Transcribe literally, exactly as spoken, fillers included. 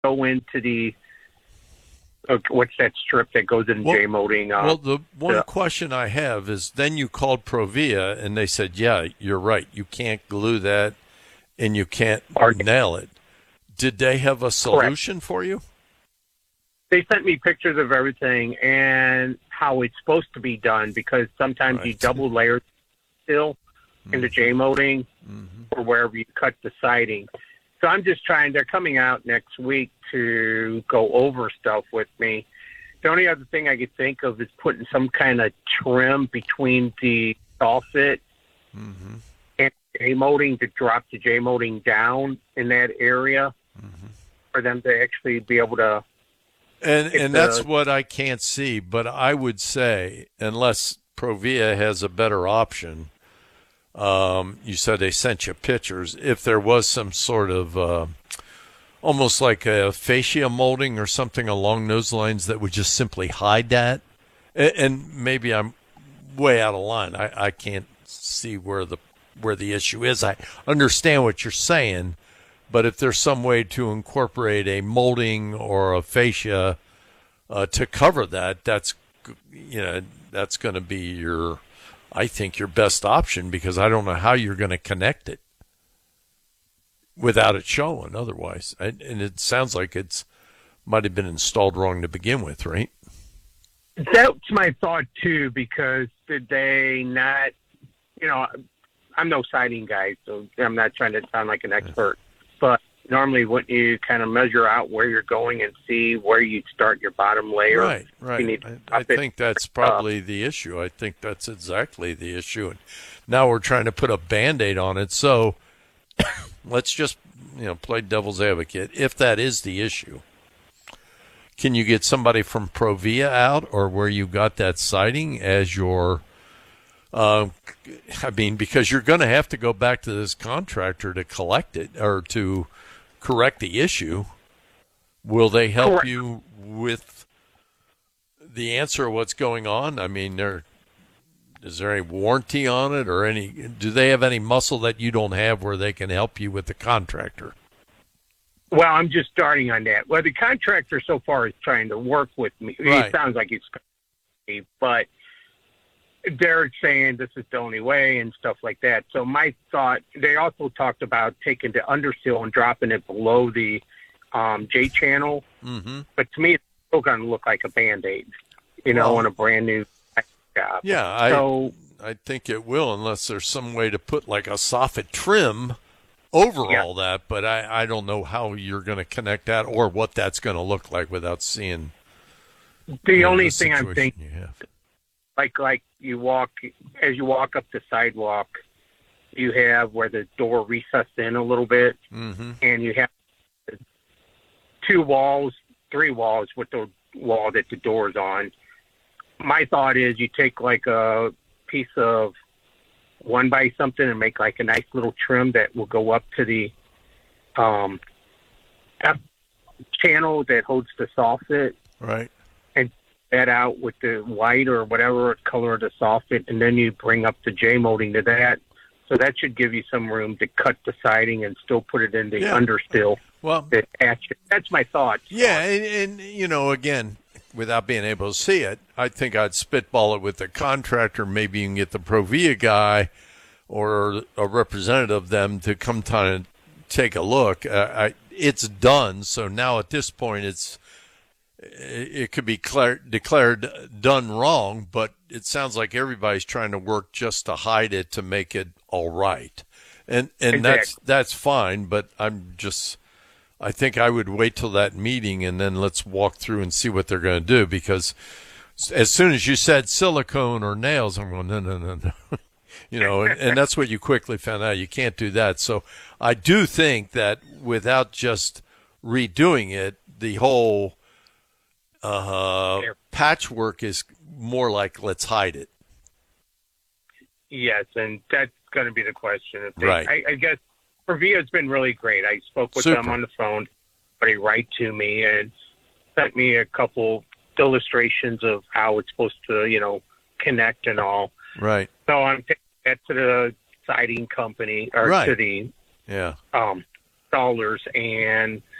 go into the uh, what's that strip that goes in well, J molding? Uh, well, the one the, question I have is, then you called Provia and they said, yeah, you're right, you can't glue that and you can't or, nail it. Did they have a solution correct. for you? They sent me pictures of everything and how it's supposed to be done, because sometimes Right. you double layer still Mm-hmm. in the J molding Mm-hmm. or wherever you cut the siding. So I'm just trying. They're coming out next week to go over stuff with me. The only other thing I could think of is putting some kind of trim between the soffit Mm-hmm. and J molding to drop the J molding down in that area Mm-hmm. for them to actually be able to. And It's and that's a- what I can't see. But I would say, unless Provia has a better option, um, you said they sent you pictures. If there was some sort of uh, almost like a fascia molding or something along those lines that would just simply hide that, and, and maybe I'm way out of line. I, I can't see where the where the issue is. I understand what you're saying. But if there's some way to incorporate a molding or a fascia uh, to cover that, that's you know that's going to be your, I think, your best option, because I don't know how you're going to connect it without it showing. Otherwise, and, and it sounds like it's might have been installed wrong to begin with, right? That's my thought too, because did they not? You know, I'm no siding guy, so I'm not trying to sound like an expert. But normally, wouldn't you kind of measure out where you're going and see where you'd start your bottom layer? Right, right. You need I, I think that's probably uh, the issue. I think that's exactly the issue. And now we're trying to put a Band-Aid on it. So let's just, you know, play devil's advocate. If that is the issue, can you get somebody from Provia out, or where you got that siding as your Uh, I mean, because you're going to have to go back to this contractor to collect it or to correct the issue. Will they help Correct. you with the answer of what's going on? I mean, there is there any warranty on it, or any? Do they have any muscle that you don't have where they can help you with the contractor? Well, I'm just starting on that. Well, the contractor so far is trying to work with me. Right. It sounds like he's, but they're saying this is the only way and stuff like that. So my thought, they also talked about taking the undersill and dropping it below the um, J channel. Mm-hmm. But to me, it's still going to look like a Band-Aid, you know, Well, on a brand new job. Yeah, I so, I think it will, unless there's some way to put like a soffit trim over Yeah. all that. But I, I don't know how you're going to connect that or what that's going to look like without seeing. the you know, only the thing I'm situation thinking, you have. like like you walk, as you walk up the sidewalk, you have where the door recessed in a little bit, Mm-hmm. and you have two walls, three walls with the wall that the door's on. My thought is you take like a piece of one by something and make like a nice little trim that will go up to the um, F channel that holds the soffit, Right. that out with the white or whatever color of the soffit, and then you bring up the J molding to that. So that should give you some room to cut the siding and still put it in the Yeah. understill Well, to attach it. That's my thought. yeah, and, and you know, again, without being able to see it, I think I'd spitball it with the contractor. Maybe you can get the Provia guy or a representative of them to come time to take a look. Uh, I, it's done, so now at this point, it's it could be declared, declared done wrong, but it sounds like everybody's trying to work just to hide it to make it all right, and and Exactly. that's that's fine. But I'm just, I think I would wait till that meeting and then let's walk through and see what they're going to do, because as soon as you said silicone or nails, I'm going no no no no, you know, and, and that's what you quickly found out. You can't do that. So I do think that without just redoing it, the whole Uh, patchwork is more like let's hide it. Yes, and that's going to be the question. If they, Right. I, I guess Provia has been really great. I spoke with Super. them on the phone, but they write to me and sent me a couple illustrations of how it's supposed to, you know, connect and all. Right. So I'm taking that to the siding company or Right. to the Yeah. um, installers, and